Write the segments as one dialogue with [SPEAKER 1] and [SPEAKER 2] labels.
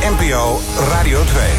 [SPEAKER 1] NPO Radio 2.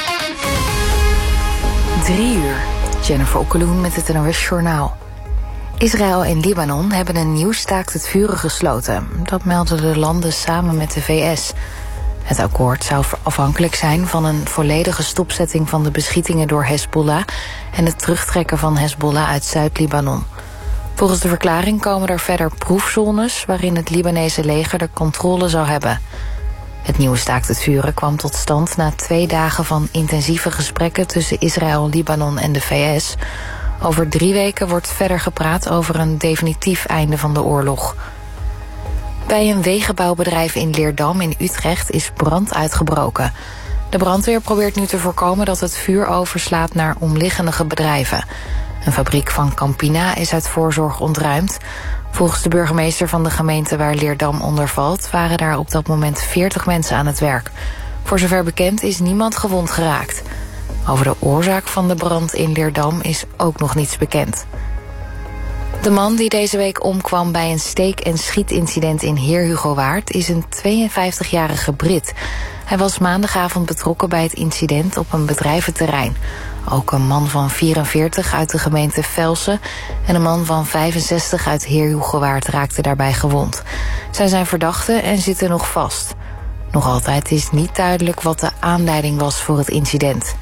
[SPEAKER 2] 3 uur. Jennifer Okkeloen met het NOS-journaal. Israël en Libanon hebben een nieuw staakt het vuren gesloten. Dat melden de landen samen met de VS. Het akkoord zou afhankelijk zijn van een volledige stopzetting van de beschietingen door Hezbollah en het terugtrekken van Hezbollah uit Zuid-Libanon. Volgens de verklaring komen er verder proefzones waarin het Libanese leger de controle zou hebben. Het nieuwe staakt het vuren kwam tot stand na 2 dagen van intensieve gesprekken tussen Israël, Libanon en de VS. Over 3 weken wordt verder gepraat over een definitief einde van de oorlog. Bij een wegenbouwbedrijf in Leerdam in Utrecht is brand uitgebroken. De brandweer probeert nu te voorkomen dat het vuur overslaat naar omliggende bedrijven. Een fabriek van Campina is uit voorzorg ontruimd. Volgens de burgemeester van de gemeente waar Leerdam onder valt waren daar op dat moment 40 mensen aan het werk. Voor zover bekend is niemand gewond geraakt. Over de oorzaak van de brand in Leerdam is ook nog niets bekend. De man die deze week omkwam bij een steek- en schietincident in Heerhugowaard is een 52-jarige Brit. Hij was maandagavond betrokken bij het incident op een bedrijventerrein. Ook een man van 44 uit de gemeente Velsen en een man van 65 uit Heerhugowaard raakten daarbij gewond. Zij zijn verdachten en zitten nog vast. Nog altijd is niet duidelijk wat de aanleiding was voor het incident.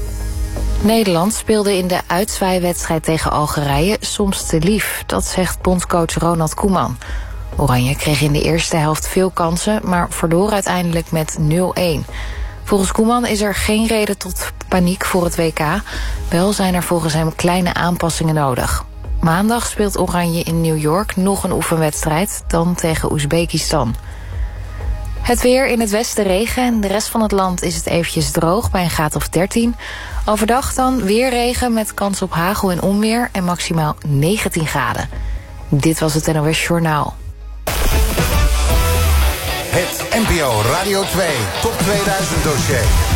[SPEAKER 2] Nederland speelde in de uitzwaaiwedstrijd tegen Algerije soms te lief. Dat zegt bondscoach Ronald Koeman. Oranje kreeg in de eerste helft veel kansen, maar verloor uiteindelijk met 0-1. Volgens Koeman is er geen reden tot paniek voor het WK. Wel zijn er volgens hem kleine aanpassingen nodig. Maandag speelt Oranje in New York nog een oefenwedstrijd, dan tegen Oezbekistan. Het weer: in het westen regen en de rest van het land is het eventjes droog bij een graad of 13. Overdag dan weer regen met kans op hagel en onweer en maximaal 19 graden. Dit was het NOS Journaal.
[SPEAKER 1] Het NPO Radio 2 Top 2000 dossier.